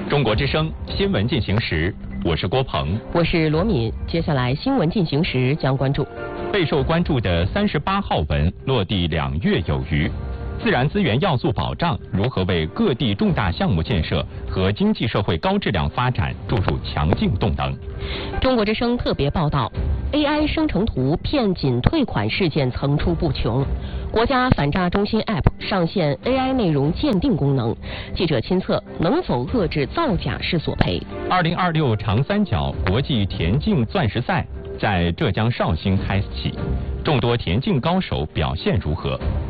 中国之声新闻进行时，我是郭鹏， 我是罗敏。接下来新闻进行时将关注备受关注的38号文落地2月有余，自然资源要素保障如何为各地重大项目建设和经济社会高质量发展注入强劲动能。 中国之声特别报道 ：AI 生成图骗仅退款事件层出不穷。国家反诈中心 App 上线 AI 内容鉴定功能，记者亲测能否遏制造假式索赔 ？2026长三角国际田径钻石赛在浙江绍兴开启，众多田径高手表现如何？